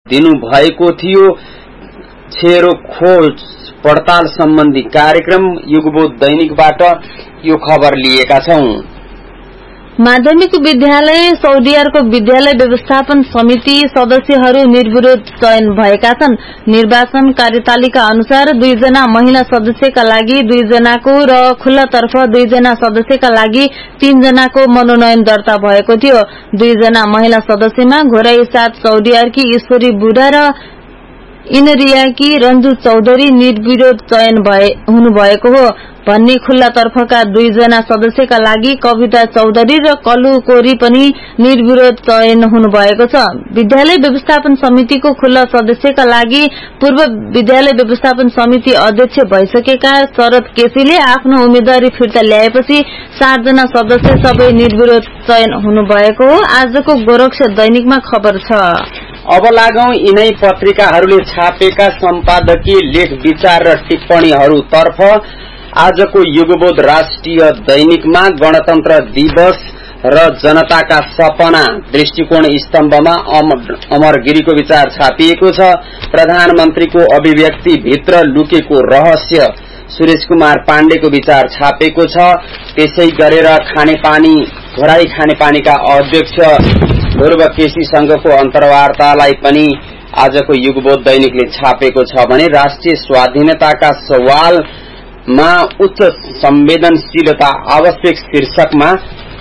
दिनुभएको थियो। छेरो खोज पडताल सम्बन्धी कार्यक्रम युगबोध दैनिकबाट यो खबर लिएका छौं। माध्यमिक विद्यालय सौदियारको विद्यालय व्यवस्थापन समिति सदस्यहरू निर्विरोध चयन भएका छन्। निर्वाचन कार्यतालिका अनुसार 2 जना महिला सदस्यका लागि 2 जनाको र खुल्लातर्फ 2 जना सदस्यका लागि 3 जनाको मनोनयन दर्ता भएको थियो। 2 जना महिला सदस्यमा घोराई 7 सौदियारकी ईश्वरी बुढा र इनरियाकी रञ्जु चौधरी निर्विरोध चयन हुनुभएको हो भन्ने खुल्लातर्फका 2 जना सदस्यका लागि कविता चौधरी र कलु कोरी पनि निर्विरोध चयन हुनुभएको छ। विद्यालय व्यवस्थापन समितिको खुल्ला सदस्यका लागि पूर्व विद्यालय व्यवस्थापन समिति अध्यक्ष भइसकेका शरद केसीले आफ्नो उम्मेदवारी फिर्ता ल्याएपछि 7 जना सदस्य सबै निर्विरोध चयन हुनुभएको हो। आजको गोरक्ष दैनिकमा खबर छ। अब लागौं यिनै पत्रिकाहरूले छापेका सम्पादकीय लेख विचार र टिप्पणीहरूतर्फ। आजको युगबोध राष्ट्रिय दैनिकमा गणतन्त्र दिवस र जनताका सपना दृष्टिकोण स्तम्भमा अमर गिरीको विचार छापिएको छ। प्रधानमन्त्रीको अभिव्यक्ति भित्र लुकेको रहस्य सुरेश कुमार पाण्डेको विचार छापेको छ। त्यसै गरेर घोराई खानेपानीका अध्यक्ष ध्रुव केसीसँगको अन्तर्वार्तालाई पनि आजको युगबोध दैनिकले छापेको छ भने राष्ट्रिय स्वाधीनताका सवालमा उच्च संवेदनशीलता आवश्यक शीर्षकमा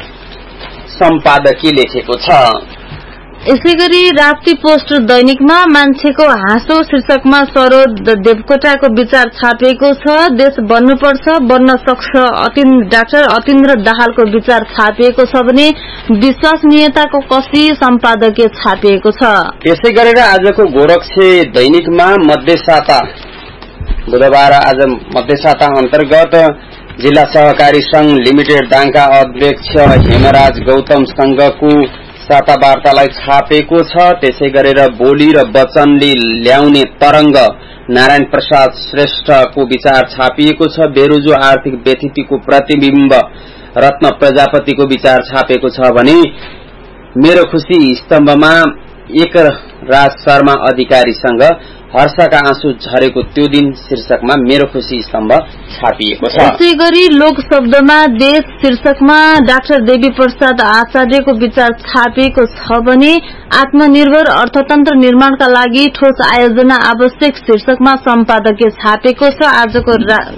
सम्पादकीय लेखेको छ। यसैगरी राप्ती पोस्ट दैनिकमा मान्छेको हाँसो शीर्षकमा सरोज देवकोटाको विचार छापिएको छ। देश बन्नुपर्छ, बन्न सक्छ डाक्टर अतिन्द्र दाहालको विचार छापिएको छ भने विश्वसनीयताको कसी सम्पादकीय छापिएको छ। त्यसै गरेर आजको गोरक्ष दैनिकमा मध्यसाता बुधबार आज मध्यसाता अन्तर्गत जिल्ला सहकारी संघ लिमिटेड दाङका अध्यक्ष हेमराज गौतम संघको साता वार्तालाई छापेको छ। त्यसै गरेर बोली र वचनले ल्याउने तरंग नारायण प्रसाद श्रेष्ठको विचार छापिएको छ। बेरुजु आर्थिक व्यथितिको प्रतिबिम्ब रत्न प्रजापतिको विचार छापेको छ भने मेरो खुशी स्तम्भमा एक राज शर्मा अधिकारीसँग हर्षका आँसु झरेको त्यो दिन शीर्षकमा मेरो खुशी स्तम्भ छापिएको छ। यसै गरी लोक शब्दमा देश शीर्षकमा डाक्टर देवी प्रसाद आचार्यको विचार छापिएको छ भने आत्मनिर्भर अर्थतन्त्र निर्माणका लागि ठोस आयोजना आवश्यक शीर्षकमा सम्पादकीय छापेको छ। आजको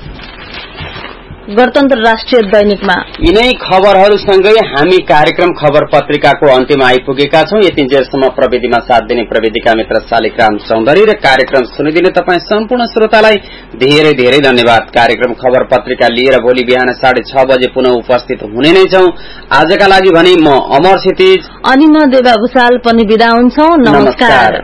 गणतन्त्र राष्ट्रिय दैनिकमा यिनै खबरहरूसँगै हामी कार्यक्रम खबर पत्रिकाको अन्त्यमा आइपुगेका छौं। यतिन्जेलसम्म प्रविधिमा साथ दिने प्रविधिका मित्र शालिग्राम चौधरी र कार्यक्रम सुनिदिने तपाईँ सम्पूर्ण श्रोतालाई धेरै धेरै धन्यवाद। कार्यक्रम खबर पत्रिका लिएर भोलि बिहान 6:30 बजे पुनः उपस्थित हुने नै छौं। आजका लागि भने म अमर क्षितिज अनि म देवा भुषाल पनि बिदा हुन्छौं। नमस्कार।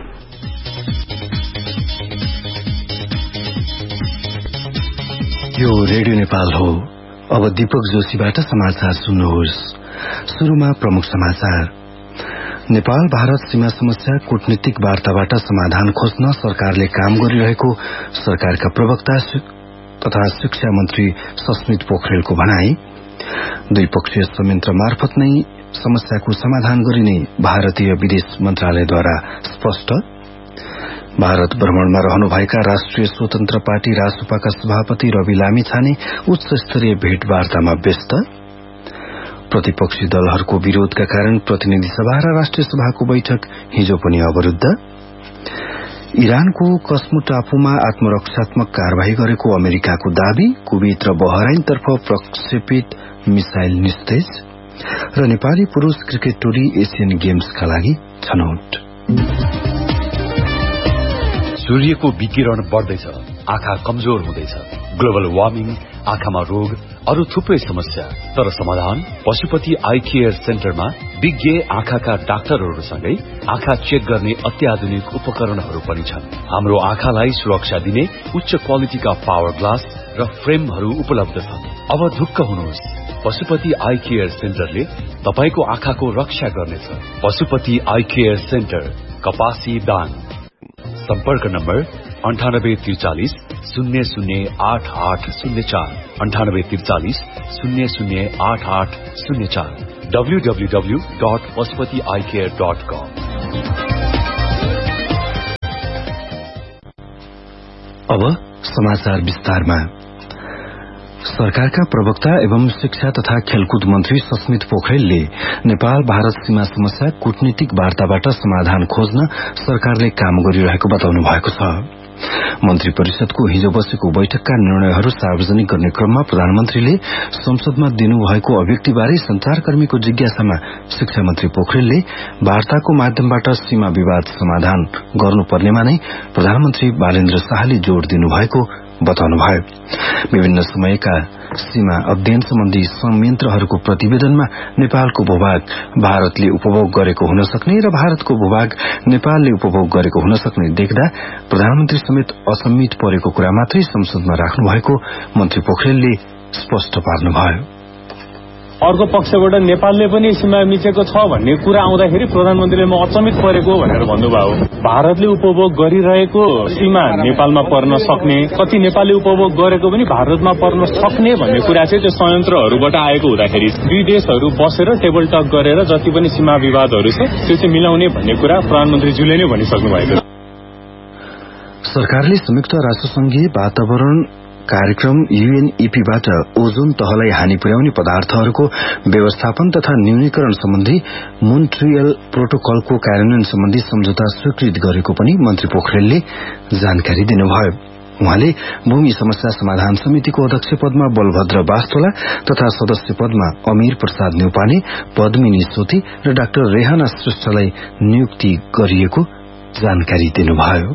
यो रेडियो नेपाल हो। अब दीपक जोशीबाट समाचार सुन्नुहोस्। सुरुमा प्रमुख समाचार। नेपाल भारत सीमा समस्या कूटनीतिक वार्ताबाट समाधान खोज्न सरकारले काम गरिरहेको सरकारका प्रवक्ता तथा शिक्षा मन्त्री सस्मित पोखरेलको भनाई। द्विपक्षीय संयन्त्र मार्फत नै समस्याको समाधान गरिने भारतीय विदेश मन्त्रालयद्वारा स्पष्ट। भारत भ्रमणमा रहनुभएका राष्ट्रिय स्वतन्त्र पार्टी रासुपाका सभापति रवि लामिछाने उच्च स्तरीय भेटवार्तामा व्यस्त। प्रतिपक्षी दलहरूको विरोधका कारण प्रतिनिधि सभा र राष्ट्रिय सभाको बैठक हिजो पनि अवरुद्ध। इरानको कस्मो टापुमा आत्मरक्षात्मक कारवाही गरेको अमेरिकाको दावी। कुवेत र बहराइनतर्फ प्रक्षेपित मिसाइल निस्तेज। र नेपाली पुरूष क्रिकेट टोली एशियन गेम्सका लागि छनौट। सूर्यको विकिरण बढ्दैछ, आँखा कमजोर हुँदैछ। ग्लोबल वार्मिङ, आँखामा रोग, अरू थुप्रै समस्या। तर समाधान पशुपति आई केयर सेन्टरमा विज्ञ आँखाका डाक्टरहरूसँगै आँखा चेक गर्ने अत्याधुनिक उपकरणहरू पनि छन्। हाम्रो आँखालाई सुरक्षा दिने उच्च क्वालिटीका पावर ग्लास र फ्रेमहरू उपलब्ध छन्। अब ढुक्क हुनुहोस्, पशुपति आई केयर सेन्टरले तपाईको आँखाको रक्षा गर्नेछ। पशुपति आई केयर सेन्टर, कपासी दाङ। सम्पर्क नम्बर 9843 008804 9843 008804 www.pashupatieyecare.com। अब समाचार विस्तारमा। सरकारका प्रवक्ता एवं शिक्षा तथा खेलकुद मन्त्री सस्मित पोखरेलले नेपाल भारत सीमा समस्या कूटनीतिक वार्ताबाट समाधान खोज्न सरकारले काम गरिरहेको बताउनु भएको छ। मन्त्री परिषदको हिजो बसेको बैठकका निर्णयहरू सार्वजनिक गर्ने क्रममा प्रधानमन्त्रीले संसदमा दिनुभएको अभिव्यक्तिबारे संचारकर्मीको जिज्ञासामा शिक्षा मन्त्री पोखरेलले वार्ताको माध्यमबाट सीमा विवाद समाधान गर्नुपर्नेमा नै प्रधानमन्त्री बालेन्द्र शाहले जोड़ दिनुभएको बताउनुभयो। विभिन्न समयका सीमा अध्ययन सम्बन्धी संयन्त्रहरूको प्रतिवेदनमा नेपालको भूभाग भारतले उपभोग गरेको हुन सक्ने र भारतको भूभाग नेपालले उपभोग गरेको हुन सक्ने देख्दा प्रधानमन्त्री समेत असम्मित परेको कुरा मात्रै संसदमा राख्नु भएको मन्त्री पोखरेलले स्पष्ट पार्नुभयो। अर्को पक्षबाट नेपालले पनि सीमा मिचेको छ भन्ने कुरा आउँदाखेरि प्रधानमन्त्रीले म अचम्मित परेको भनेर भन्नुभयो। भारतले उपभोग गरिरहेको सीमा नेपालमा पर्न सक्ने, कति नेपालले उपभोग गरेको पनि भारतमा पर्न सक्ने भन्ने कुरा चाहिँ त्यो संयन्त्रहरूबाट आएको हुँदाखेरि दुई देशहरू बसेर टेबल टक गरेर जति पनि सीमा विवादहरू छ त्यो चाहिँ मिलाउने भन्ने कुरा प्रधानमन्त्रीज्यूले नै भनिसक्नु भएको छ। सरकारले संयुक्त राष्ट्रसंघीय वातावरण कार्यक्रम UNEP-बाट ओजोन तहलाई हानि पुर्याउने पदार्थहरूको व्यवस्थापन तथा न्यूनीकरण सम्बन्धी मोन्ट्रियल प्रोटोकलको कार्यान्वयन सम्बन्धी सम्झौता स्वीकृत गरेको पनि मन्त्री पोखरेलले जानकारी दिनुभयो। उहाँले भूमि समस्या समाधान समितिको अध्यक्ष पदमा बलभद्र बास्तोला तथा सदस्य पदमा अमीर प्रसाद न्यौपाने, पद्मिनी सोती र डाक्टर रेहाना श्रेष्ठलाई नियुक्ति गरिएको जानकारी दिनुभयो।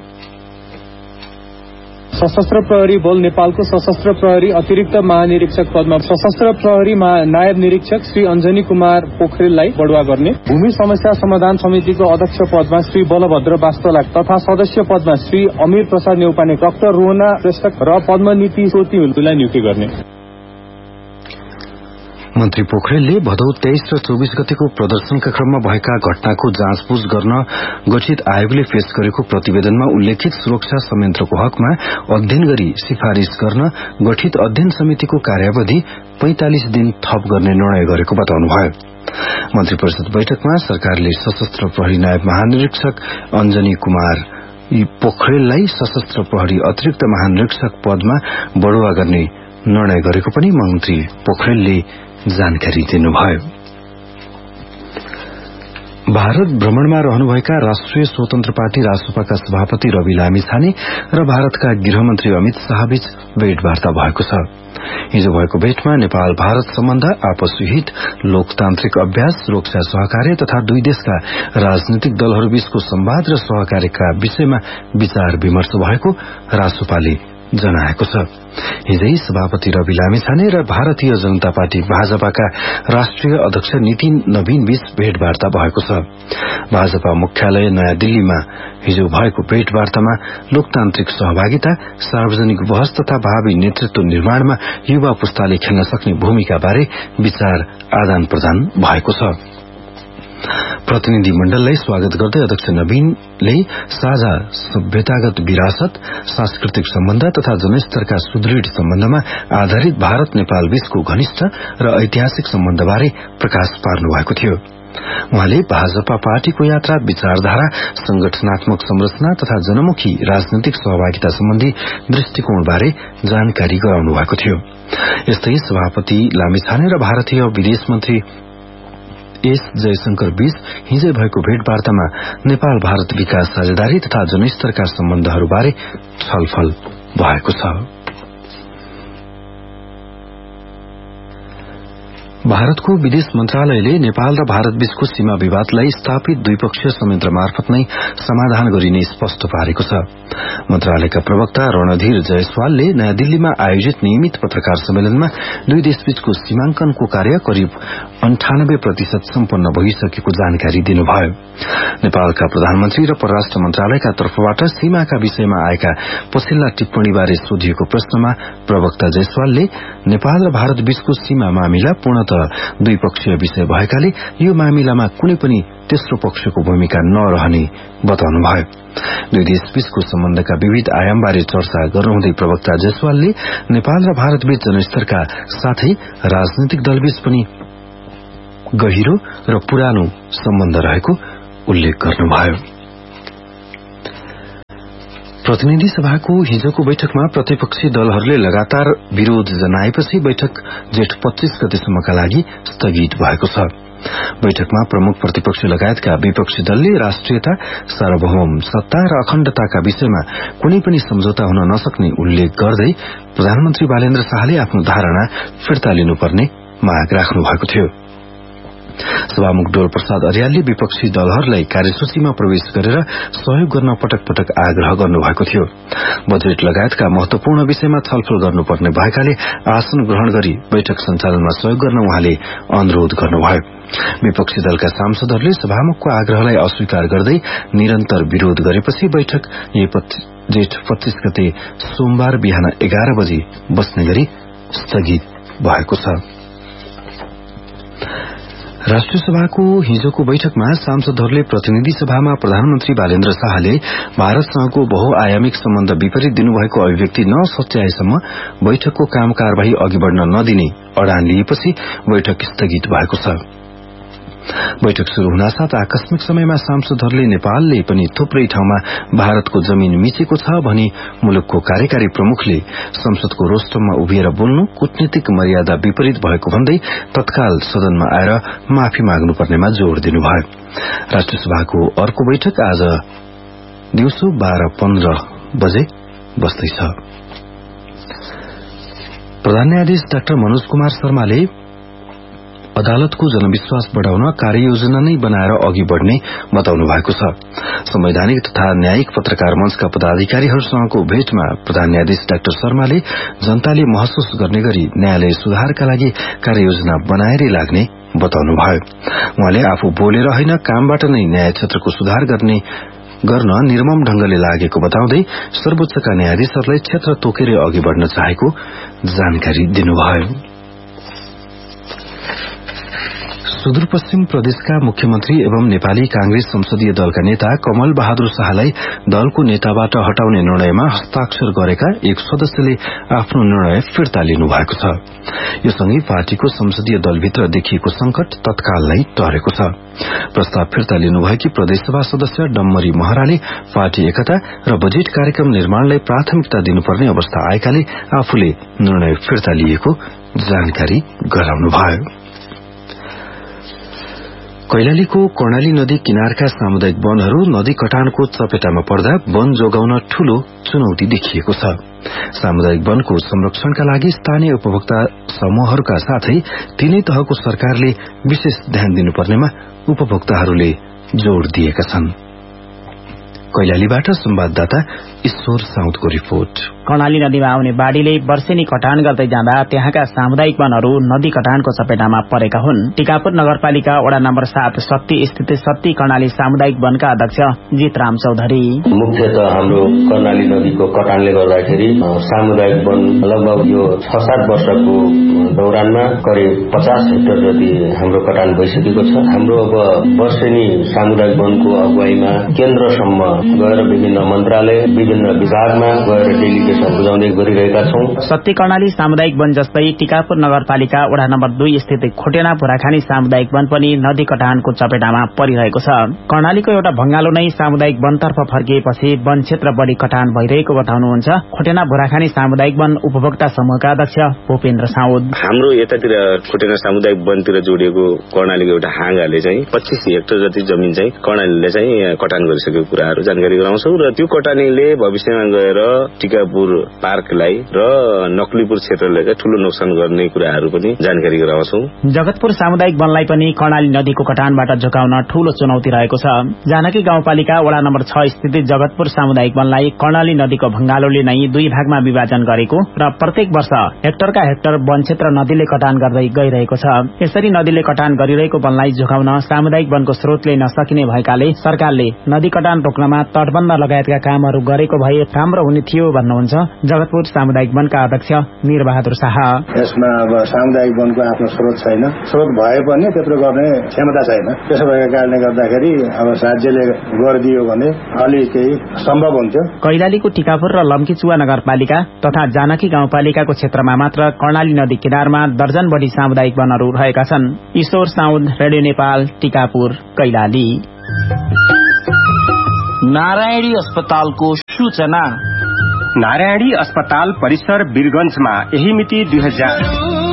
सशस्त्र प्रहरी बल नेपालको सशस्त्र प्रहरी अतिरिक्त महानिरीक्षक पदमा सशस्त्र प्रहरी नायब निरीक्षक श्री अञ्जनी कुमार पोखरेललाई बढुवा गर्ने, भूमि समस्या समाधान समितिको अध्यक्ष पदमा श्री बलभद्र बास्तोला तथा सदस्य पदमा श्री अमीर प्रसाद न्यौपाने, डाक्टर रोहना श्रेष्ठ र पद्मनीति सोतीलाई नियुक्ति गर्ने। मन्त्री पोखरेलले भदौ 23 र 24 गतेको प्रदर्शनका क्रममा भएका घटनाको जाँचबुझ गर्न गठित आयोगले पेश गरेको प्रतिवेदनमा उल्लेखित सुरक्षा संयन्त्रको हकमा अध्ययन गरी सिफारिश गर्न गठित अध्ययन समितिको कार्यावधि 45 दिन थप गर्ने निर्णय गरेको बताउनुभयो। मन्त्री परिषद बैठकमा सरकारले सशस्त्र प्रहरी नायब महानिरीक्षक अञ्जनी कुमार पोखरेललाई सशस्त्र प्रहरी अतिरिक्त महानिरीक्षक पदमा बढुवा गर्ने निर्णय गरेको पनि मन्त्री पोखरेलले जानकारी दिनुभयो। भारत भ्रमणमा रहनुभएका राष्ट्रिय स्वतन्त्र पार्टी रासपाका सभापति रवि लामिछाने र भारतका गृहमन्त्री अमित शाहबीच भेटवार्ता भएको छ। हिजो भएको भेटमा नेपाल भारत सम्बन्ध, आपसी हित, लोकतान्त्रिक अभ्यास, सुरक्षा सहकार्य तथा दुई देशका राजनीतिक दलहरूबीचको संवाद र सहकार्यका विषयमा विचार विमर्श भएको रासपाले जनाएको छ। हिजै सभापति रवि लामिछाने र भारतीय जनता पार्टी भाजपाका राष्ट्रिय अध्यक्ष नितिन नवीन बीच भेटवार्ता भएको छ। भाजपा मुख्यालय नयाँ दिल्लीमा हिजो भएको भेटवार्तामा लोकतान्त्रिक सहभागिता, सार्वजनिक बहस तथा भावी नेतृत्व निर्माणमा युवा पुस्ताले खेल्न सक्ने भूमिका बारे विचार आदान प्रदान भएको छ। प्रतिनिधि मण्डललाई स्वागत गर्दै अध्यक्ष नवीनले साझा सभ्यतागत विरासत, सांस्कृतिक सम्बन्ध तथा जनस्तरका सुदृढ़ सम्बन्धमा आधारित भारत नेपाल बीचको घनिष्ठ र ऐतिहासिक सम्बन्धबारे प्रकाश पार्नु भएको थियो। उहाँले भाजपा पार्टीको यात्रा, विचारधारा, संगठनात्मक संरचना तथा जनमुखी राजनैतिक सहभागिता सम्बन्धी दृष्टिकोणबारे जानकारी गराउनु भएको थियो। यस्तै सभापति लामिछाने र भारतीय विदेश मन्त्री एस जयशंकर बीच हिजै भएको भेटवार्तामा नेपाल भारत विकास साझेदारी तथा जनस्तरका सम्बन्धहरूबारे छलफल भएको छ। भारतको विदेश मन्त्रालयले नेपाल र भारत बीचको सीमा विवादलाई स्थापित द्विपक्षीय संयन्त्र मार्फत नै समाधान गरिने स्पष्ट पारेको छ। मन्त्रालयका प्रवक्ता रणधीर जयसवालले नयाँ दिल्लीमा आयोजित नियमित पत्रकार सम्मेलनमा दुई देशबीचको सीमांकनको कार्य करिब 98% सम्पन्न भइसकेको जानकारी दिनुभयो। नेपालका प्रधानमन्त्री र परराष्ट्र मन्त्रालयका तर्फबाट सीमाका विषयमा आएका पछिल्ला टिप्पणीबारे सोधिएको प्रश्नमा प्रवक्ता जयसवालले नेपाल र भारत बीचको सीमा मामिला पूर्णतः द्विपक्षीय विषय भएकाले यो मामिलामा कुनै पनि तेस्रो पक्षको भूमिका नरहने बताउनुभयो। दुई देशबीचको सम्बन्धका विविध आयामबारे चर्चा गर्नुहुँदै प्रवक्ता जयसवालले नेपाल र भारतबीच जनस्तरका साथै राजनैतिक दलबीच पनि गहिरो र पुरानो सम्बन्ध रहेको उल्लेख गर्नुभयो। प्रतिनिधि सभाको हिजोको बैठकमा प्रतिपक्षी दलहरूले लगातार विरोध जनाएपछि बैठक जेठ 25 गतेसम्मका लागि स्थगित भएको छ। बैठकमा प्रमुख प्रतिपक्ष लगायतका विपक्षी दलले राष्ट्रियता, सार्वभौम सत्ता र अखण्डताका विषयमा कुनै पनि सम्झौता हुन नसक्ने उल्लेख गर्दै प्रधानमन्त्री बालेन्द्र शाहले आफ्नो धारणा फिर्ता लिनुपर्ने माग राख्नु भएको थियो। सभामुख डोल प्रसाद अर्यालले विपक्षी दलहरूलाई कार्यसूचीमा प्रवेश गरेर सहयोग गर्न पटक पटक आग्रह गर्नुभएको थियो। बजेट लगायतका महत्वपूर्ण विषयमा छलफल गर्नुपर्ने भएकाले आसन ग्रहण गरी बैठक सञ्चालनमा सहयोग गर्न उहाँले अनुरोध गर्नुभयो। विपक्षी दलका सांसदहरूले सभामुखको आग्रहलाई अस्वीकार गर्दै निरन्तर विरोध गरेपछि बैठक जेठ 25 गते सोमबार बिहान 11 बजे बस्ने गरी स्थगित भएको छ। राष्ट्रिय सभाको हिजोको बैठकमा सांसदहरूले प्रतिनिधि सभामा प्रधानमन्त्री बालेन्द्र शाहले भारतसँगको बहुआयामिक सम्बन्ध विपरीत दिनुभएको अभिव्यक्ति नसच्याएसम्म बैठकको काम कार्यवाही अघि बढ़न नदिने अडान लिएपछि बैठक स्थगित भएको छ। बैठक शुरू हुनासाथ आकस्मिक समयमा सांसदहरूले नेपालले पनि थुप्रै ठाउँमा भारतको जमीन मिचेको छ भनी मुलुकको कार्यकारी प्रमुखले संसदको रोस्टममा उभिएर बोल्नु कूटनीतिक मर्यादा विपरीत भएको भन्दै तत्काल सदनमा आएर माफी माग्नुपर्नेमा जोड़ दिनुभयो। राष्ट्रिय सभाको अर्को बैठक आज दिउँसो 12:15 बजे बस्दैछ। प्रधान न्यायाधीश डाक्टर मनोज कुमार शर्माले अदालतको जनविश्वास बढ़ाउन कार्ययोजना नै बनाएर अघि बढ़ने बताउनु भएको छ। संवैधानिक तथा न्यायिक पत्रकार मंचका पदाधिकारीहरूसँगको भेटमा प्रधान न्यायाधीश डाक्टर शर्माले जनताले महसुस गर्ने गरी न्यायालय सुधारका लागि कार्ययोजना बनाएरै लाग्ने बताउनुभयो। उहाँले आफू बोलेर होइन कामबाट नै न्याय क्षेत्रको सुधार गर्न निर्मम ढंगले लागेको बताउँदै सर्वोच्चका न्यायाधीशहरूलाई क्षेत्र तोकेर अघि बढ़न चाहेको जानकारी दिनुभयो। सुदूरपश्चिम प्रदेशका मुख्यमन्त्री एवं नेपाली कांग्रेस संसदीय दलका नेता कमल बहादुर शाहलाई दलको नेताबाट हटाउने निर्णयमा हस्ताक्षर गरेका एक सदस्यले आफ्नो निर्णय फिर्ता लिनु भएको छ। यो सँगै पार्टीको संसदीय दलभित्र देखिएको संकट तत्काल नै टरेको छ। प्रस्ताव फिर्ता लिनुभएकी प्रदेशसभा सदस्य डम्मरी महराले पार्टी एकता र बजेट कार्यक्रम निर्माणलाई प्राथमिकता दिनुपर्ने अवस्था आएकाले आफूले निर्णय फिर्ता लिएको जानकारी गराउनुभयो। कैलालीको कर्णाली नदी किनारका सामुदायिक वनहरू नदी कटानको चपेटामा पर्दा वन जोगाउन ठूलो चुनौती देखिएको छ। सामुदायिक वनको संरक्षणका लागि स्थानीय उपभोक्ता समूहहरूका साथै तीनै तहको सरकारले विशेष ध्यान दिनुपर्नेमा उपभोक्ताहरूले जोड़ दिएका छन्। कैलालीबाट संवाददाता ईश्वर साउदको रिपोर्ट। कर्णाली नदीमा आउने बाढ़ीले वर्षेनी कटान गर्दै जाँदा त्यहाँका सामुदायिक वनहरू नदी कटानको चपेटामा परेका हुन्। टिकापुर नगरपालिका वडा नम्बर 7 सत्ती स्थित सत्ती कर्णाली सामुदायिक वनका अध्यक्ष जीतराम चौधरी मुख्यतः हाम्रो कर्णाली नदीको कटानले गर्दाखेरि सामुदायिक वन लगभग यो 6-7 वर्षको दौरानमा करिब 50 हेक्टर जति हाम्रो कटान भइसकेको छ। हाम्रो अब वर्षेनी सामुदायिक वनको अगुवाईमा केन्द्रसम्म गएर विभिन्न मन्त्रालय विभिन्न विभागमा गएर डेलिगेसन बुझाउने गरिरहेका छौं। सत्ती कर्णाली सामुदायिक वन जस्तै टिकापुर नगरपालिका वडा नम्बर 2 स्थित खोटेना भुराखानी सामुदायिक वन पनि नदी कटानको चपेटामा परिरहेको छ। कर्णालीको एउटा भंगालो नै सामुदायिक वनतर्फ फर्किएपछि वन क्षेत्र बढ़ी कटान भइरहेको बताउनुहुन्छ खोटेना भुराखानी सामुदायिक वन उपभोक्ता समूहका अध्यक्ष भूपेन्द्र साउद। हाम्रो यतातिर खोटेना सामुदायिक वनतिर जोडिएको कर्णालीको एउटा हाँगाले चाहिँ 25 हेक्टर जति जमिन चाहिँ कर्णालीले चाहिँ कटान गरिसकेको कुराहरू जानकारी गराउँछौं र त्यो कटानीले भविष्यमा गएर टिकापुर पार्कलाई र नक्लीपुर क्षेत्रलाई चाहिँ ठूलो नोक्सान गर्ने कुराहरू पनि जानकारी गराउँछौं। जगतपुर सामुदायिक वनलाई पनि कर्णाली नदीको कटानबाट जोगाउन ठूलो चुनौती रहेको छ। जानकी गाउँपालिका वडा नम्बर 6 स्थित जगतपुर सामुदायिक वनलाई कर्णाली नदीको भंगालोले नै 2 भागमा विभाजन गरेको र प्रत्येक वर्ष हेक्टरका हेक्टर वन क्षेत्र नदीले कटान गर्दै गइरहेको छ। यसरी नदीले कटान गरिरहेको वनलाई जोगाउन सामुदायिक वनको स्रोतले नसकिने भएकाले सरकारले नदी कटान रोक्नमा तटबन्ध लगायतका कामहरू गरेको भए राम्रो हुने थियो भन्नुहुन्छ जगतपुर सामुदायिक वनका अध्यक्ष मीरबहादुर शाह। यसमा अब सामुदायिक वनको आफ्नो स्रोत छैन, स्रोत भए पनि त्यत्रो गर्ने क्षमता छैन। त्यसो भएका कारणले गर्दाखेरि अब राज्यले गरिदियो भने अलि केही सम्भव हुन्थ्यो। कैलालीको टिकापुर र लम्कीचुवा नगरपालिका तथा जानकी गाउँपालिकाको क्षेत्रमा मात्र कर्णाली नदी किनारमा दर्जन बढी सामुदायिक वनहरू रहेका छन्। ईश्वर साउद, रेडियो नेपाल, टिकापुर, कैलाली। नारायणी अस्पतालको सूचना। नारायणी अस्पताल परिसर वीरगंजमा यही मिति 2000।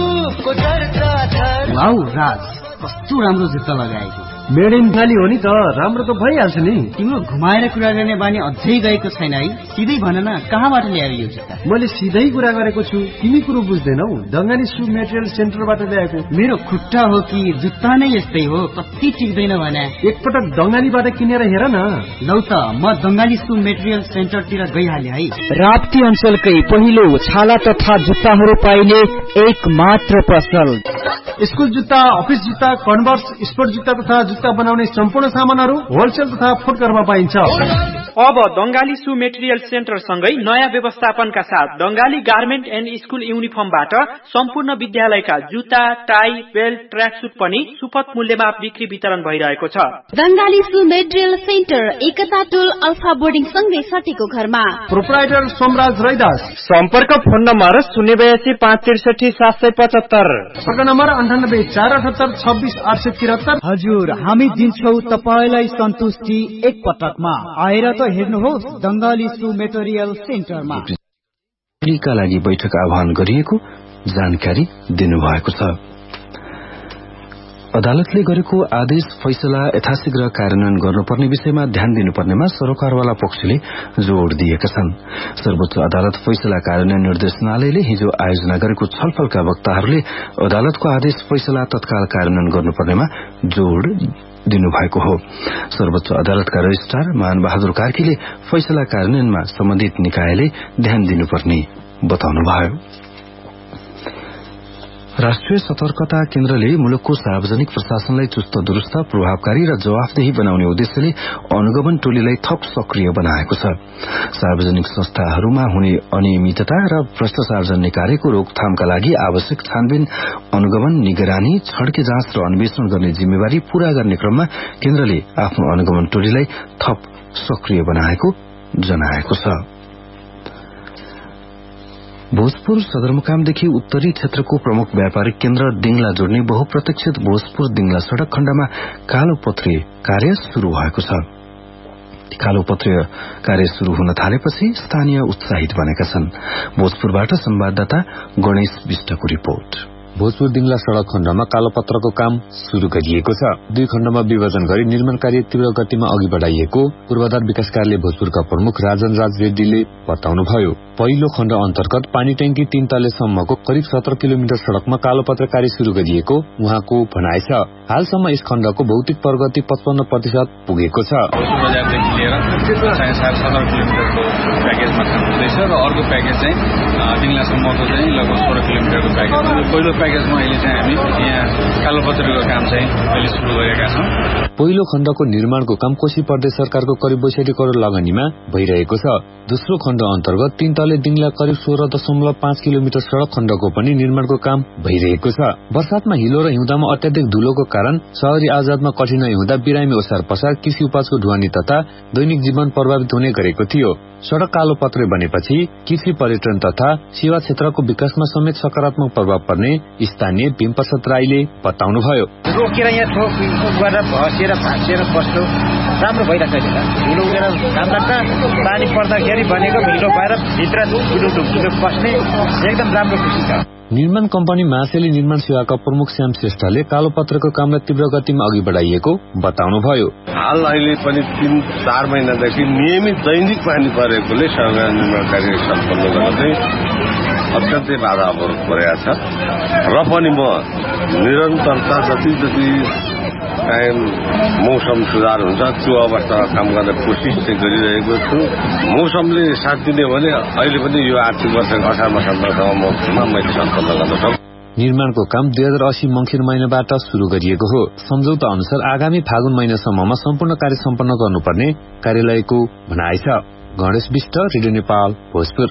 वाउ राज, कस्तो राम्रो जुत्ता लगाएको। मेड इन इटाली हो नि त, राम्रो त भइहाल्छ नि। तिम्रो घुमाएर कुरा गर्ने बानी अझै गएको छैन है? सिधै भन न, कहाँबाट ल्यायो यो जुत्ता? मैले सिधै कुरा गरेको छु, तिमी कुरो बुझ्दैनौ। दङ्गाली सु मेटेरियल सेन्टरबाट ल्याएको। मेरो खुट्टा हो कि जुत्ता नै यस्तै हो, कति टिक्दैन भने। एकपटक दङ्गालीबाट किनेर हेर न। लौ त, म दङ्गाली सु मेटेरियल सेन्टरतिर गइहाले है। राप्ती अञ्चलकै पहिलो छाला तथा जुत्ताहरू पाइने एक मात्र पसल। स्कुल जुत्ता, अफिस जुत्ता, कन्भर्स, स्पोर्ट जुत्ता तथा जुत्ता बनाउने सम्पूर्ण सामानहरू होलसेल तथा फुटकरमा पाइन्छ। अब दंगाली सु मेटेरियल सेन्टर सँगै नयाँ व्यवस्थापनका साथ दंगाली गार्मेन्ट एन्ड स्कुल युनिफर्मबाट सम्पूर्ण विद्यालयका जुत्ता, टाई, बेल्ट, ट्र्याकसुट पनि सुपथ मूल्यमा बिक्री वितरण भइरहेको छ। दंगाली सु मेटेरियल सेन्टर एकता टोल अल्फा बोर्डिङ सँगै सटीको घरमा। प्रोप्राइटर सोमराज रैदास। सम्पर्क फोन नम्बर 082 563 775। अर्को नम्बर 98 478 26 873। हजुर, हामी दिन्छौ तपाईलाई सन्तुष्टि एक पटकमा। आएर त हेर्नुहोस् दंगाली सु मेटेरियल सेन्टरमा। का लागि बैठक आह्वान गरिएको जानकारी दिनुभएको छ। अदालतले गरेको आदेश फैसला यथाशीघ्र कार्यान्वयन गर्नुपर्ने विषयमा ध्यान दिनुपर्नेमा सरोकारवाला पक्षले जोड़ दिएका छन्। सर्वोच्च अदालत फैसला कार्यान्वयन निर्देशनालयले हिजो आयोजना गरेको छलफलका वक्ताहरूले अदालतको आदेश फैसला तत्काल कार्यान्वयन गर्नुपर्नेमा जोड़ दिनुभएको हो। सर्वोच्च अदालतका रजिस्ट्रार मानबहादुर कार्कीले फैसला कार्यान्वयनमा सम्बन्धित निकायले ध्यान दिनुपर्ने बताउनुभयो। राष्ट्रिय सतर्कता केन्द्रले मुलुकको सार्वजनिक प्रशासनलाई चुस्त दुरुस्त, प्रभावकारी र जवाफदेही बनाउने उद्देश्यले अनुगमन टोलीलाई थप सक्रिय बनाएको छ। सार्वजनिक संस्थाहरूमा हुने अनियमितता र भ्रष्टाचार जन्य कार्यको रोकथामका लागि आवश्यक छानबिन, अनुगमन, निगरानी, छड्के जाँच र अन्वेषण गर्ने जिम्मेवारी पूरा गर्ने क्रममा केन्द्रले आफ्नो अनुगमन टोलीलाई थप सक्रिय बनाएको जनाएको छ। भोजपुर सदरमुकामदेखि उत्तरी क्षेत्रको प्रमुख व्यापारिक केन्द्र दिङला जोड्ने बहुप्रतीक्षित भोजपुर दिङला सड़क खण्डमा कालोपत्रे कार्य शुरू भएको छ। कालोपत्रे कार्य शुरू हुन थालेपछि स्थानीय उत्साहित बनेका छन्। भोजपुरबाट संवाददाता गणेश विष्टको रिपोर्ट। भोजपुर दिङला सड़क खण्डमा कालोपत्रको काम शुरू गरिएको छ। 2 खण्डमा विभाजन गरी निर्माण कार्य तीव्र गतिमा अघि बढ़ाइएको पूर्वाधार विकास कार्यालय भोजपुरका प्रमुख राजन राज रेड्डीले बताउनुभयो। पहिलो खण्ड अन्तर्गत पानी ट्याङ्की 3 तलेसम्मको करिब 17 किलोमिटर सड़कमा कालोपत्र कार्य शुरू गरिएको उहाँको भनाइ छ। हालसम्म यस खण्डको भौतिक प्रगति 55% पुगेको छ। बजारदेखि लिएर 17 किलोमिटरको प्याकेजमा काम हुँदैछ र अर्को प्याकेज चाहिँ दिङलासम्मको चाहिँ लगभग 16 किलोमिटरको प्याकेज। पहिलो प्याकेजमा अहिले चाहिँ हामी यहाँ कालोपत्रेको काम चाहिँ अहिले सुरु गरेका छौं। पहिलो खण्डको निर्माणको काम कोशी प्रदेश सरकारको करिब 62 करोड़ लगानीमा भइरहेको छ। दोस्रो खण्ड अन्तर्गत 3 तले दिङला करिब 16.5 किलोमिटर सड़क खण्डको पनि निर्माणको काम भइरहेको छ। बर्सातमा हिलो र हिउँदामा अत्याधिक धुलोको कारण शहरी आजादमा कठिनाई हुँदा बिरामी ओसार पसार, कृषि उपजको ढुवानी तथा दैनिक जीवन प्रभावित हुने गरेको थियो। सड़क कालोपत्रे बनेपछि कृषि, पर्यटन तथा सेवा क्षेत्रको विकासमा समेत सकारात्मक प्रभाव पर्ने स्थानीय भीमप्रसाद राईले बताउनुभयो। रोकेर यहाँ ठोक गरेर भसेर भाँसेर बस्नु राम्रो भइरहेको छैन। हिलो उडेर काम लाग्छ, पानी पर्दाखेरि भनेको हिलो भएर भित्र ढुक्ढुक बस्ने एकदम राम्रो खुसी छ। निर्माण कम्पनी मासेली निर्माण सेवाका प्रमुख श्याम श्रेष्ठले कालोपत्रको कामलाई तीव्र गतिमा अघि बढ़ाइएको बताउनुभयो। हाल अहिले पनि 3-4 महिनादेखि नियमित दैनिक पानी परेकोले सडक निर्माण कार्य सम्पन्न गर्न चाहिँ अत्यन्तै बाधा अवरोध परेको छ र पनि म निरन्तरता जति टाइम मौसम सुधार हुन्छ त्यो अवस्थामा काम गर्ने कोसिस चाहिँ गरिरहेको छु। मौसमले साथ दिने भने अहिले पनि यो आर्थिक वर्ष 18 मौसममा मैले सम्पन्न गर्न सक्छु। निर्माणको काम 2080 मंखिर महिनाबाट शुरू गरिएको हो। सम्झौता अनुसार आगामी फागुन महिनासम्ममा सम्पूर्ण कार्य सम्पन्न गर्नुपर्ने कार्यालयको भनाइ छ। गणेश विष्ट, रेडियो नेपाल, भोजपुर।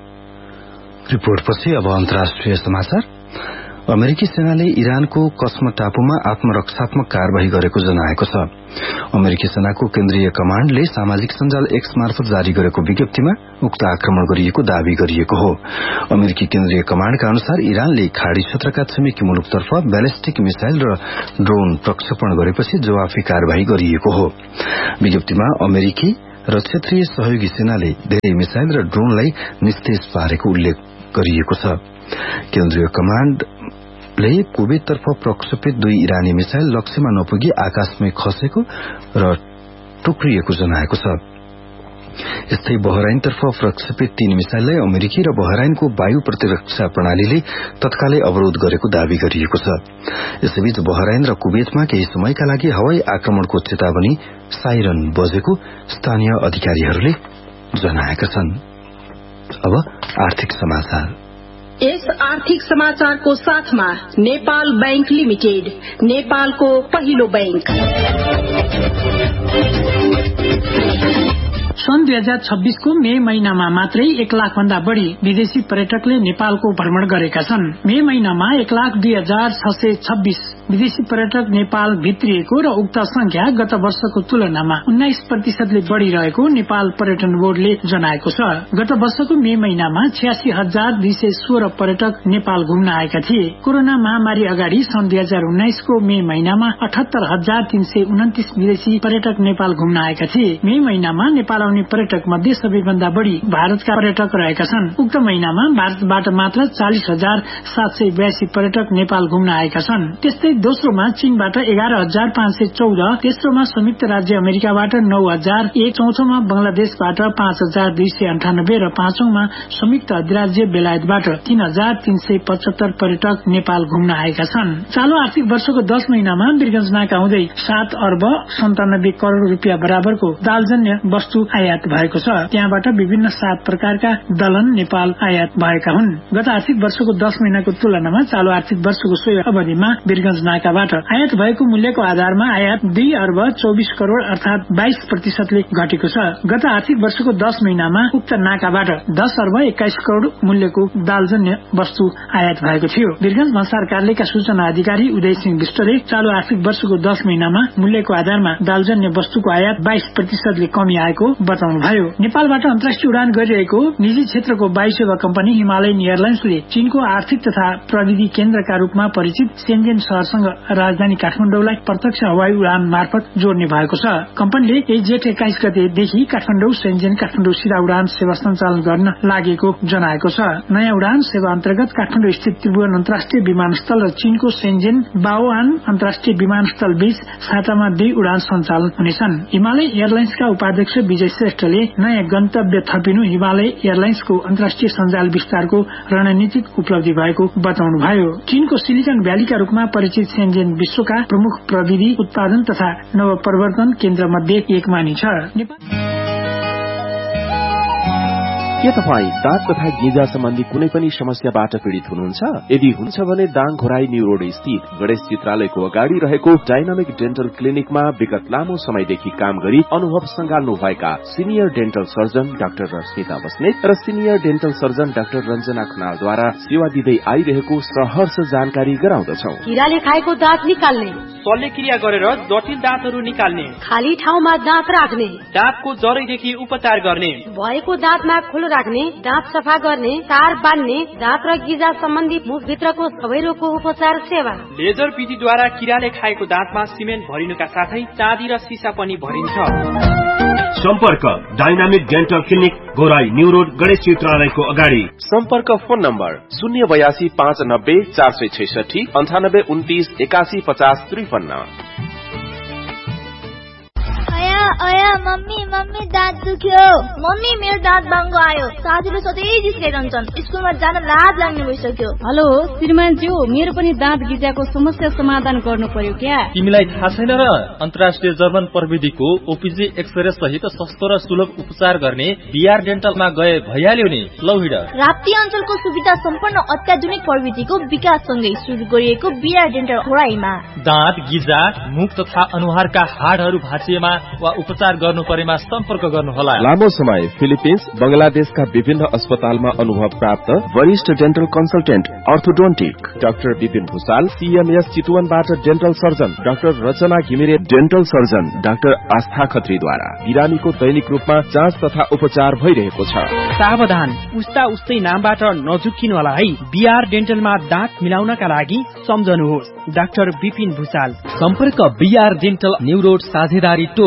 रिपोर्टपछि अब अन्तर्राष्ट्रिय समाचार। अमेरिकी सेनाले इरानको कस्म टापुमा आत्मरक्षात्मक कार्यवाही गरेको जनाएको छ। अमेरिकी सेनाको केन्द्रीय कमाण्डले सामाजिक सञ्जाल एक्स मार्फत जारी गरेको विज्ञप्तिमा उक्त आक्रमण गरिएको दावी गरिएको हो। अमेरिकी केन्द्रीय कमाण्डका अनुसार इरानले खाड़ी क्षेत्रका छिमेकी मुलुकतर्फ ब्यालिस्टिक मिसाइल र ड्रोन प्रक्षेपण गरेपछि जवाफी कार्यवाही गरिएको हो। विज्ञप्तिमा अमेरिकी र क्षेत्रीय सहयोगी सेनाले धेरै मिसाइल र ड्रोनलाई निस्तेज पारेको उल्लेख गरिएको छ। केन्द्रीय कमाण्डले कुवेततर्फ प्रक्षेपित 2 इरानी मिसाइल लक्ष्यमा नपुगी आकाशमै खसेको र टुक्रिएको जनाएको छ। यस्तै बहराइनतर्फ प्रक्षेपित 3 मिसाइललाई अमेरिकी र बहराइनको वायु प्रतिरक्षा प्रणालीले तत्कालै अवरोध गरेको दावी गरिएको छ। यसैबीच बहराइन र कुवेतमा केही समयका लागि हवाई आक्रमणको चेतावनी साइरन बजेको स्थानीय अधिकारीहरूले जनाएका छन्। अब आर्थिक समाचार। यस आर्थिक समाचारको साथमा नेपाल बैंक लिमिटेड, नेपालको पहिलो बैंक। सन् 2026 को मे महिनामा मात्रै 1 लाख भन्दा बढ़ी विदेशी पर्यटकले नेपालको भ्रमण गरेका छन्। मे महिनामा 1,02,626 विदेशी पर्यटक नेपाल भित्रिएको र उक्त संख्या गत वर्षको तुलनामा 19% ले बढ़िरहेको नेपाल पर्यटन बोर्डले जनाएको छ। गत वर्षको मे महिनामा 86,216 पर्यटक नेपाल घुम्न आएका थिए। कोरोना महामारी अगाडि सन् 2019 को मे महिनामा 78,329 विदेशी पर्यटक नेपाल घुम्न आएका थिए। मे महिनामा नेपाल आउने पर्यटक मध्ये सबैभन्दा बढ़ी भारतका पर्यटक रहेका छन्। उक्त महिनामा भारतबाट मात्र 40,782 पर्यटक नेपाल घुम्न आएका छन्। त्यस्तै दोस्रोमा चीनबाट 11,514, तेस्रोमा संयुक्त राज्य अमेरिकाबाट 9,001, चौथोमा बंगलादेशबाट 5,298 र पाँचौंमा संयुक्त अधिराज्य बेलायतबाट 3,375 पर्यटक नेपाल घुम्न आएका छन्। चालू आर्थिक वर्षको 10 महिनामा वीरगंज नाका हुँदै 7 अर्ब 97 करोड़ रुपियाँ बराबरको दालजन्य वस्तु आयात भएको छ। त्यहाँबाट विभिन्न 7 प्रकारका दलहन नेपाल आयात भएका हुन्। गत आर्थिक वर्षको 10 महिनाको तुलनामा चालू आर्थिक वर्षको सोही अवधिमा वीरगंज नाकाबाट आयात भएको मूल्यको आधारमा आयात 2 अर्ब 24 करोड़ अर्थात 22% ले घटेको छ। गत आर्थिक वर्षको 10 महिनामा उक्त नाकाबाट 10 अर्ब 21 करोड़ मूल्यको दालजन्य वस्तु आयात भएको थियो। वीरगंज भन्सार कार्यालयका सूचना अधिकारी उदय सिंह विष्टले चालू आर्थिक वर्षको 10 महिनामा मूल्यको आधारमा दालजन्य वस्तुको आयात 22% ले कमी आएको बताउनुभयो। नेपालबाट अन्तर्राष्ट्रिय उडान गरिरहेको निजी क्षेत्रको वायु सेवा कम्पनी हिमालयन एयरलाइन्सले चीनको आर्थिक तथा प्रविधि केन्द्रका रूपमा परिचित शेन्जेन शहरसँग राजधानी काठमाडौँलाई प्रत्यक्ष हवाई उडान मार्फत जोड्ने भएको छ। कम्पनीले जेठ 21 गतेदेखि काठमाडौँ शेन्जेन काठमाडौँ सीधा उडान सेवा सञ्चालन गर्न लागेको जनाएको छ। नयाँ उडान सेवा अन्तर्गत काठमाडौँ स्थित त्रिभुवन अन्तर्राष्ट्रिय विमानस्थल र चीनको शेन्जेन बाओआन अन्तर्राष्ट्रिय विमानस्थल बीच सातामा 2 उडान सञ्चालन हुनेछन्। हिमालय एयरलाइन्सका उपाध्यक्ष विजय श्रेष्ठले नयाँ गन्तव्य थपिनु हिमालय एयरलाइन्सको अन्तर्राष्ट्रिय सञ्जाल विस्तारको रणनीतिक उपलब्धि भएको बताउनुभयो। चीनको सिलिकन भ्यालीका रूपमा परिचित शेन्जेन विश्वका प्रमुख प्रविधि उत्पादन तथा नवप्रवर्तन केन्द्र मध्ये एक मानिन्छ। के तपाईँ दाँत तथा गिजा सम्बन्धी कुनै पनि समस्याबाट पीड़ित हुनुहुन्छ? यदि हुन्छ भने दाङ घोराई न्यू रोड स्थित गणेश चित्रालयको अगाडि रहेको डाइनामिक डेन्टल क्लिनिकमा विगत लामो समयदेखि काम गरी अनुभव संगाल्नु भएका senior dental surgeon doctor Rashmita Basnet र senior dental surgeon doctor Ranjana खनालद्वारा सेवा दिँदै आइरहेको सहर्ष जानकारी गराउँदछौ। कीराले खाएको दाँत निकाल्ने, शल्यक्रिया गरेर जटिल दाँतहरू निकाल्ने, खाली ठाउँमा दाँत राख्ने, दाँतको जरैदेखि उपचार गर्ने, भएको दाँतमा खोलो राख्ने, दाँत सफा गर्ने, तार बान्ने, दाँत र गिजा सम्बन्धी मुखभित्रको सबै रोगको उपचार सेवा। लेजर विधिद्वारा कीराले खाएको दाँतमा सिमेन्ट भरिनुका साथै चाँदी र सिसा पनि भरिन्छ। सम्पर्क dynamic dental clinic Ghorahi new road Ganesh चित्रालयको अगाडि। सम्पर्क फोन नम्बर 082 590 466 98 29 81 50 53। अया मम्मी दाँत दुख्यो। मम्मी मेरो दाँत बाङ्गो आयो। साथीले सधैँ जिस्काइरहन्छन्। स्कुलमा जान लाज लाग्ने भइसक्यो। हेलो श्रीमान ज्यू, मेरो पनि दाँत गिजाको समस्या समाधान गर्नु पर्यो क्या? तिमीलाई थाहा छैन र? अन्तर्राष्ट्रिय जर्मन प्रविधिको ओपीजी एक्सरे सहित सस्तो र सुलभ उपचार गर्ने बीआर डेन्टलमा गए भइहाल्यो नि। लौ हिँड। राप्ती अञ्चलको सुविधा सम्पन्न अत्याधुनिक प्रविधिको विकाससँगै सुरु गरिएको बीआर डेन्टल घोराईमा दाँत गिजा, मुख तथा अनुहारका हाडहरू भाँचिएमा वा उपचार गर्नु परेमा सम्पर्क गर्नुहोला। लामो समय फिलिपिन्स, बंगलादेशका विभिन्न अस्पतालमा अनुभव प्राप्त वरिष्ठ dental consultant orthodontic doctor Vipin Bhusal, CMS चितवनबाट dental surgeon doctor रचना घिमिरे, डेन्टल सर्जन डाक्टर आस्था खत्रीद्वारा बिरामीको दैनिक रूपमा जाँच तथा उपचार भइरहेको छ। सावधान, उस्ता उस्तै नामबाट नझुक्किनु होला है। बीआर डेन्टलमा दाँत मिलाउनका लागि सम्झनुहोस् डाक्टर विपिन भूषाल। सम्पर्क बीआर डेन्टल न्यू रोड साझेदारी टोल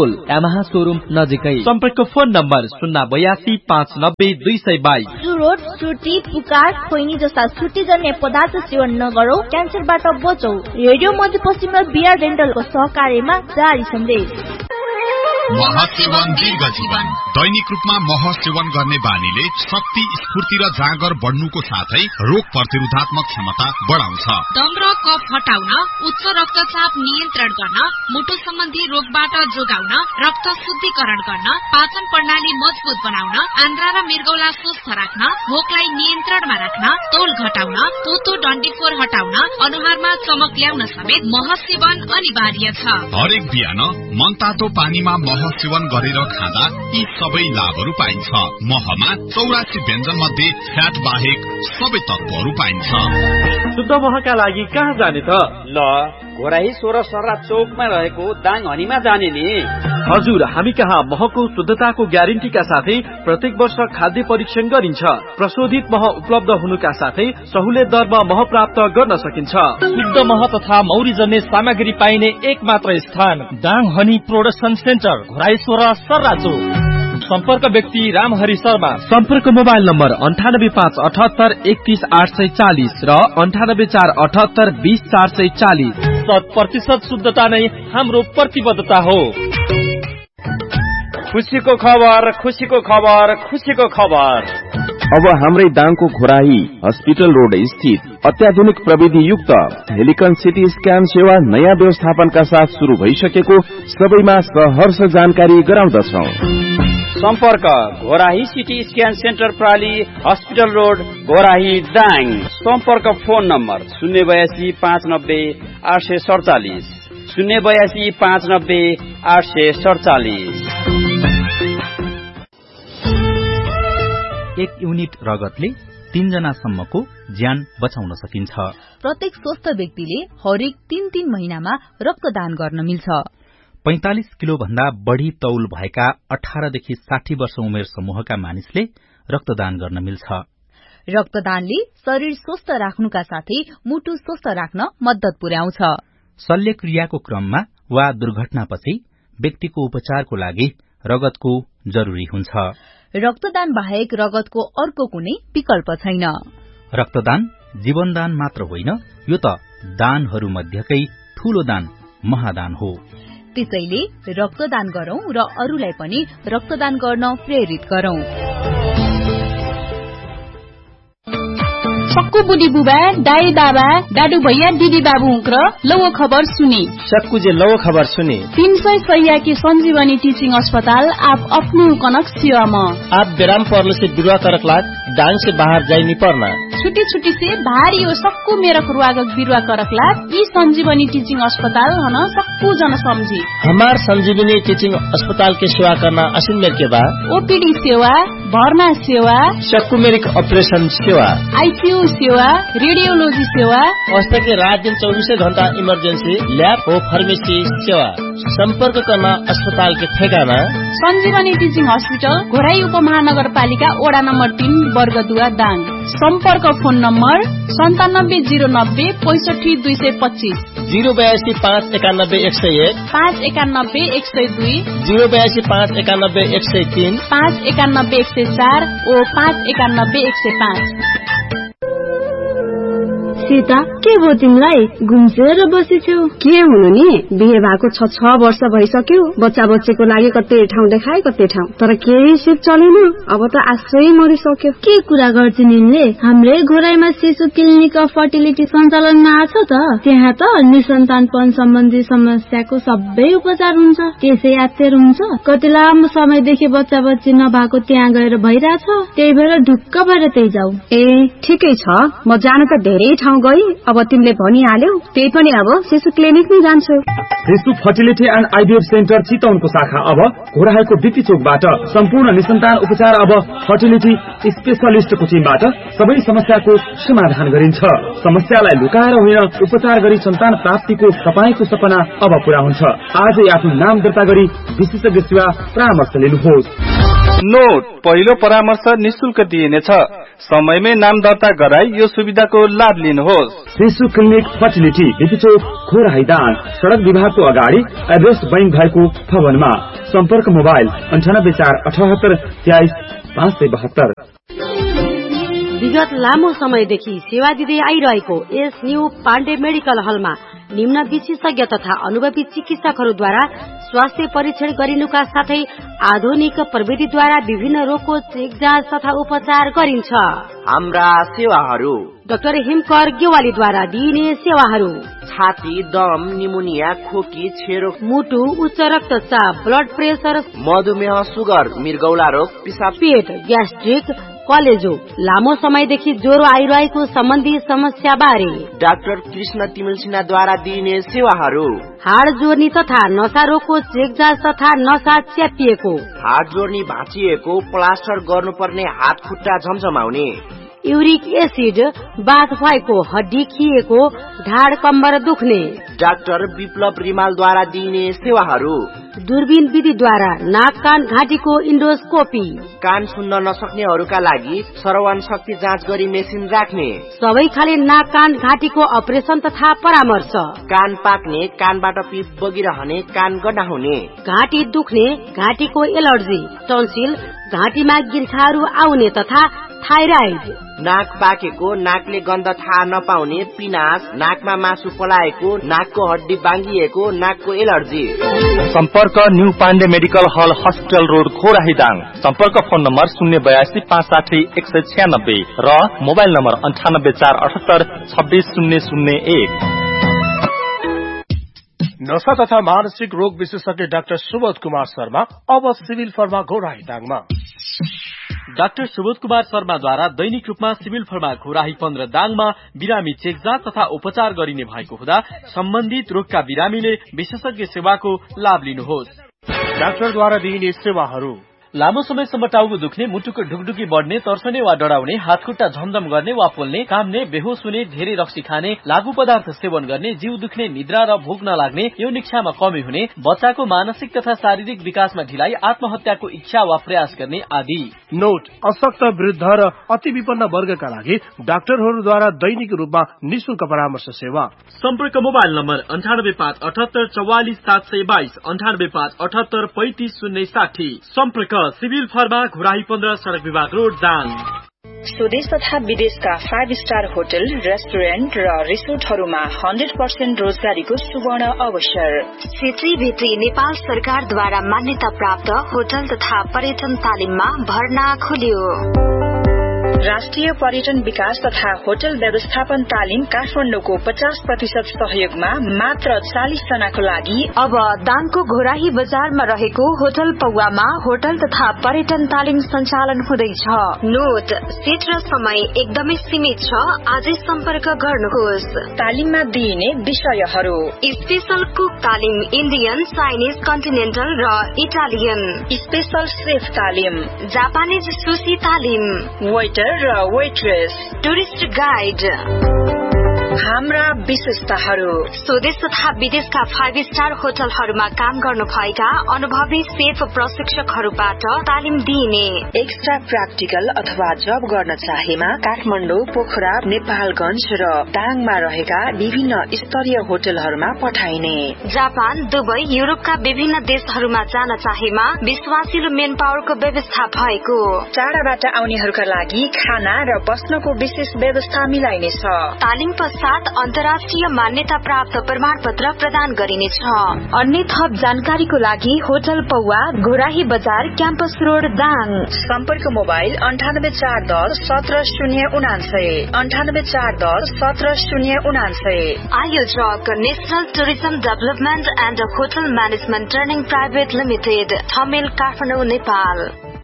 यामाहा शोरूम नजिकै। सम्पर्क फोन नम्बर 082590222। चुरोट, सुर्ती, पुकार, खोइनी जस्ता सुर्तीजन्य पदार्थ सेवन नगरौ, क्यान्सरबाट बचौ। रेडियो मध्यपश्चिम र बिआर डेन्टलको सहकार्यमा जारी सन्देश। मह सेवन दीर्घ जीवन। दैनिक रूपमा मह सेवन गर्ने बानीले शक्ति, स्फूर्ति र जाँगर बढ्नुको साथै रोग प्रतिरोधात्मक क्षमता बढाउँछ। दम र कफ हटाउन, उच्च रक्तचाप नियन्त्रण गर्न, मुटु सम्बन्धी रोगबाट जोगाउन, रक्त शुद्धिकरण गर्न, पाचन प्रणाली मजबुत बनाउन, आन्द्रा र मृगौला स्वस्थ राख्न, भोकलाई नियन्त्रणमा राख्न, तौल घटाउन, पोतो डन्डीफोर हटाउन, अनुहारमा चमक ल्याउन समेत मह सेवन अनिवार्य छ। हरेक बिहान मनतातो पानीमा मह सेवन गरेर खाँदा यी सबै लाभहरू पाइन्छ। महमा 84 व्यञ्जन मध्ये फ्याट बाहेक सबै तत्वहरू पाइन्छ। शुद्ध महका लागि कहाँ जाने त? ल घोराही 16 सर्रा चौकमा रहेको दाङ हनीमा जाने नि। हजुर, हामी कहाँ महको शुद्धताको ग्यारेन्टीका साथै प्रत्येक वर्ष खाद्य परीक्षण गरिन्छ। प्रशोधित मह उपलब्ध हुनुका साथै सहुलियत दरमा मह प्राप्त गर्न सकिन्छ। शुद्ध मह तथा मौरी जन्य सामग्री पाइने एक मात्र स्थान Dang honey production centre, Ghorahi 16 सर्रा चौक। सम्पर्क व्यक्ति रामहरि शर्मा। सम्पर्क मोबाइल नम्बर 9857813840 र 9847820440। 100% शुद्धता नै हाम्रो प्रतिबद्धता हो। खुसीको खबर, खुसीको खबर, खुसीको खबर। अब हाम्रै दाङको घोराही हस्पिटल रोड स्थित अत्याधुनिक प्रविधि युक्त हेलिकन सिटी स्क्यान सेवा नयाँ व्यवस्थापनका साथ शुरू भइसकेको सबैमा सहर्ष जानकारी गराउँदछौं। सम्पर्क Ghorahi CT scan centre प्राली, hospital road, Ghorahi, Dang. सम्पर्क फोन नम्बर 082590847 082590847। एक युनिट रगतले 3 जनासम्मको ज्यान बचाउन सकिन्छ। प्रत्येक स्वस्थ व्यक्तिले हरेक 3 महिनामा रक्तदान गर्न मिल्छ। 45 किलो भन्दा बढ़ी तौल भएका 18 देखि 60 वर्ष उमेर समूहका मानिसले रक्तदान गर्न मिल्छ। रक्तदानले शरीर स्वस्थ राख्नुका साथै मुटु स्वस्थ राख्न मद्दत पुर्याउँछ। शल्यक्रियाको क्रममा वा दुर्घटनापछि व्यक्तिको उपचारको लागि रगतको जरुरी हुन्छ। रक्तदान बाहेक रगतको अर्को कुनै विकल्प छैन। रक्तदान जीवनदान मात्र होइन, यो त दानहरू मध्येकै ठूलो दान महादान हो। त्यसैले रक्तदान गरौं र अरूलाई पनि रक्तदान गर्न प्रेरित गरौं। सक्कु बुढी बुबा, दाई बाबा, दादु भैया, दिदी बाबु हुँक्र लौ खबर सुने। सक्कु जे लौ खबर सुने। 300 सैया की संजीवनी टीचिंग अस्पताल आप अपने कनक सेवा में। आप बेराम पर्ने से बिरुवा करक लाग दांग से बाहर जाई नहीं पड़ना। छुट्टी छुट्टी से भारी और सक्कु मेरा रुआगक बिरुवा करक लाग ई संजीवनी टीचिंग अस्पताल हन सक्कु जन समझी। हमार संजीवनी टीचिंग अस्पताल के सेवा करना असीम मेर के बाद ओपीडी सेवा, भर्ना सेवा, सक्कु मेरिक ऑपरेशन सेवा, आईसीयू सेवा, रेडियोलॉजी सेवा, औषध के रात दिन 24 घंटा इमरजेंसी लैब और फार्मेसी सेवा। संपर्क करना अस्पताल के ठेगाना संजीवनी टीचिंग हॉस्पिटल, घोराई उपमहानगरपालिका, वडा नम्बर 3, बर्गदुवा, दाङ। संपर्क फोन नम्बर 9709 65225, 082591101, 591102, 082591103, 591104 और 591105। सीता, के भयो तिमीलाई? घुम्सेर बसेछौ? के हुनु नि, बिहे भएको 6 वर्ष भइसक्यो। बच्चा बच्चीको लागि कतै ठाउँ देखाए कतै ठाउँ, तर केही सिप चलेन। अब त आश्रय मरिसक्यो। के कुरा गर्छ निले? हाम्रै घोराईमा शिशु क्लिनिक अफ फर्टिलिटी सञ्चालनमा आछ त। त्यहाँ त निसन्तानपन सम्बन्धी समस्याको सबै उपचार हुन्छ। त्यसै यात्तेर हुन्छ। कति लामो समयदेखि बच्चा बच्ची नभएको त्यहाँ गएर भइराछ। त्यही भएर ढुक्क भएर त्यही जाऊ। ए ठिकै छ, म जान त धेरै ठाउँ गई। अब तिमीले भनिहाल्यौ, त्यही पनि अब शिशु क्लिनिक नै जान्छु। शिशु फर्टिलिटी एन्ड आइभीएफ सेन्टर चितवनको शाखा अब घोराईको बीपी चोकबाट सम्पूर्ण निसन्तान उपचार अब फर्टिलिटी स्पेशलिस्टको टिमबाट सबै समस्याको समाधान गरिन्छ। समस्यालाई लुकाएर होइन, उपचार गरी सन्तान प्राप्तिको तपाईको सपना अब पूरा हुन्छ। आजै आफ्नो नाम दर्ता गरी विशेषज्ञ सेवा परामर्श लिनुहोस्। नोट, पहिलो परामर्श निशुल्क दिइनेछ। समयमै नाम दर्ता गराई यो सुविधाको लाभ लिनुहोस्। शिशु क्लिनिक फर्टिलिटी बिपिचोक खोराहाइदाङ, सडक विभागको अगाडि एभरेस्ट बैंक भएको भवनमा। सम्पर्क मोबाइल 9848732572। विगत लामो समयदेखि सेवा दिँदै आइरहेको एस न्यू पाण्डे मेडिकल हलमा निम्न विशेषज्ञ तथा अनुभवी चिकित्सकहरूद्वारा स्वास्थ्य परीक्षण गरिनुका साथै आधुनिक प्रविधिद्वारा विभिन्न रोगको चेक जाँच तथा उपचार गरिन्छ। हाम्रा सेवाहरू: डाक्टर हिमकर गेवालीद्वारा दिइने सेवाहरू: छाती, दम, निमोनिया, खोकी, छेरो, मुटु, उच्च रक्तचाप, ब्लड प्रेसर, मधुमेह, सुगर, मृगौला रोग, पिसाब, पेट, ग्यास्ट्रिक, कलेजो, लामो समयदेखि ज्वरो आइरहेको सम्बन्धी समस्या बारे डाक्टर कृष्ण तिमिल सिन्हाद्वारा दिइने सेवाहरू: हाड जोर्नी तथा नसा रोगको चेक जाँच तथा नसा च्यापिएको, हाड जोर्नी भाँचिएको, प्लास्टर गर्नुपर्ने हात खुट्टा झमझमाउने, युरिक एसिड, बाथ भएको, हड्डी खिएको, ढाड कम्बर दुख्ने, डाक्टर विप्लव रिमालद्वारा दिइने सेवाहरू: दूरबीन विधिद्वारा नाक कान घाँटीको इन्डोस्कोपी, कान सुन्न नसक्नेहरूका लागि श्रवण शक्ति जाँच गरी मेसिन राख्ने, सबै खाले नाक कान घाँटीको अपरेसन तथा परामर्श, कान पाक्ने, कानबाट पिप बगिरहने, कान गड्डा हुने, घाँटी दुख्ने, घाँटीको एलर्जी, टन्सिल, घाँटीमा गिर्खाहरू आउने तथा थाइराइड, नाक पाकेको, नाकले गन्ध थाहा नपाउने, पिनास, नाकमा मासु पलाएको, नाकको हड्डी बाङ्गिएको, नाकको एलर्जी। सम्पर्क न्यू पाण्डे मेडिकल हल, हस्पिटल रोड, खोराहाइदाङ। सम्पर्क फोन नम्बर 082 560 196 र मोबाइल नम्बर 9848760001। नशा तथा मानसिक रोग विशेषज्ञ डाक्टर सुबोध कुमार शर्मा अब civil pharma घोराहाइदाङमा। Doctor Subodh Kumar शर्माद्वारा दैनिक रूपमा सिभिल फर्मा घोराही 15 दाङमा बिरामी चेक जाँच तथा उपचार गरिने भएको हुँदा सम्बन्धित रोगका बिरामीले विशेषज्ञ सेवाको लाभ लिनुहोस्। डाक्टरद्वारा दिइने सेवाहरू: लामो समयसम्म टाउको दुख्ने, मुटुको ढुकढुकी बढ्ने, तर्सने वा डराउने, हातखुट्टा झमझम गर्ने वा पोल्ने, काम्ने, बेहोस हुने, धेरै रक्सी खाने, लागू पदार्थ सेवन गर्ने, जिउ दुख्ने, निद्रा र भोक नलाग्ने, यौन इच्छामा कमी हुने, बच्चाको मानसिक तथा शारीरिक विकासमा ढिलाइ, आत्महत्याको इच्छा वा प्रयास गर्ने आदि। नोट, अशक्त, वृद्ध र अति विपन्न वर्गका लागि डाक्टरहरूद्वारा दैनिक रूपमा निशुल्क परामर्श सेवा। सम्पर्क मोबाइल नम्बर 9858 44 722, 9858 35 060। सम्पर्क सिभिल फर्मा घोराही 15 सड़क विभाग रोड दाङ। स्वदेश तथा विदेशका 5 स्टार होटल, रेस्टुरेन्ट र रिसोर्टहरूमा 100% रोजगारीको सुवर्ण अवसर। क्षेत्रीय भित्री नेपाल सरकारद्वारा मान्यता प्राप्त होटल तथा पर्यटन तालिममा भर्ना खुल्यो। राष्ट्रिय पर्यटन विकास तथा होटल व्यवस्थापन तालिम काठमाडौँको 50% सहयोगमा मात्र 40 जनाको लागि अब दाङको घोराही बजारमा रहेको होटल पौवामा होटल तथा पर्यटन तालिम सञ्चालन हुँदैछ। नोट, सीट र समय एकदमै सीमित छ, आजै सम्पर्क गर्नुहोस्। तालिममा दिइने विषयहरू: स्पेशल कुक तालिम, इन्डियन, चाइनिज, कन्टिनेन्टल र इटालियन। स्पेशल सेफ तालिम, जापानिज सुशी तालिम, वेटर र वेट्रेस, टुरिस्ट गाइड। हाम्रा विशेषताहरू: स्वदेश तथा विदेशका 5 स्टार होटलहरूमा काम गर्नु भएका अनुभवी सेफ प्रशिक्षकहरूबाट तालिम दिइने। एक्स्ट्रा प्र्याक्टिकल अथवा जब गर्न चाहेमा काठमाडौँ, पोखरा, नेपालगञ्ज र दाङमा रहेका विभिन्न स्तरीय होटलहरूमा पठाइने। जापान, दुबई, युरोपका विभिन्न देशहरूमा जान चाहेमा विश्वासिलो मेन पावरको व्यवस्था भएको। टाढाबाट आउनेहरूका लागि खाना र बस्नको विशेष व्यवस्था मिलाइनेछ। तालिम पश्चात अन्तर्राष्ट्रिय मान्यता प्राप्त प्रमाण पत्र प्रदान गरिनेछ। अन्य थप जानकारीको लागि होटल पौवा, घोराही बजार, क्याम्पस रोड दाङ। सम्पर्क मोबाइल 9841 17099, 9841 17099। आयोजक national tourism development and hotel management training private limited, Thamel, Kathmandu, Nepal.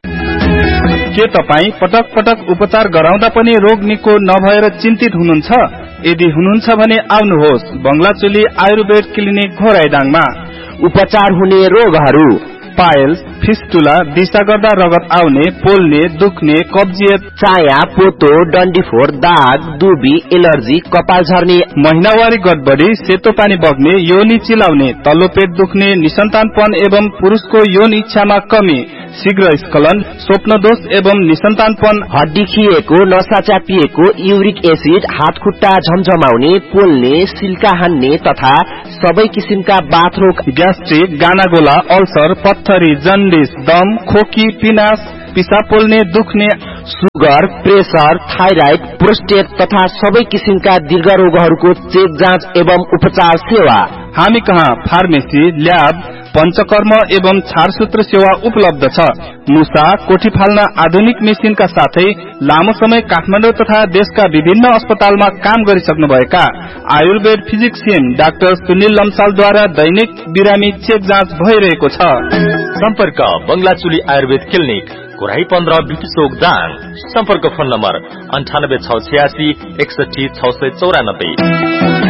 के तपाई पटक पटक उपचार गराउँदा पनि रोग निको नभएर चिन्तित हुनुहुन्छ? यदि हुनुहुन्छ भने आउनुहोस् बंगलाचोली आयुर्वेद क्लिनिक घोराइदाङमा। उपचार हुने रोगहरू: पाइल्स, फिस्टुला, दिशा गर्दा रगत आउने, पोल्ने, दुख्ने, कब्जियत, चाया, पोतो, डन्डीफोर, दाग, दुबी, एलर्जी, कपाल झर्ने, महिनावारी गडबडी, सेतो पानी बग्ने, योनी चिलाउने, तल्लो पेट दुख्ने, निसन्तानपन एवं पुरुषको यौन इच्छामा कमी, शीघ्र स्खलन, स्वप्नदोष एवं निसन्तानपन, हड्डी खिएको, नसा च्यापिएको, युरिक एसिड, हात खुट्टा झमझमाउने, पोल्ने, सिल्का हान्ने तथा सबै किसिमका बाथरोग, ग्यास्ट्रिक, गानागोला, अल्सर, पत्थरी, जन्डिस, दम, खोकी, पिनास, पिसाब पोल्ने, दुख्ने, सुगर, प्रेसर, थाइराइड, प्रोस्टेट तथा सबै किसिमका दीर्घ रोगहरूको चेक जाँच एवं उपचार सेवा। हामी कहाँ फार्मेसी, ल्याब, पञ्चकर्म एवं छारसूत्र सेवा उपलब्ध छ। मुसा, कोठी फाल्न आधुनिक मेसिनका साथै लामो समय काठमाडौँ तथा देशका विभिन्न अस्पतालमा काम गरिसक्नुभएका आयुर्वेद फिजिक्सियन डाक्टर सुनिल लम्सालद्वारा दैनिक बिरामी चेक जाँच भइरहेको छ। सम्पर्क बंगलाचुली आयुर्वेद क्लिनिक, घोराई 15 बिटी चोक दाङ। सम्पर्क फोन नम्बर 98 686 61 694।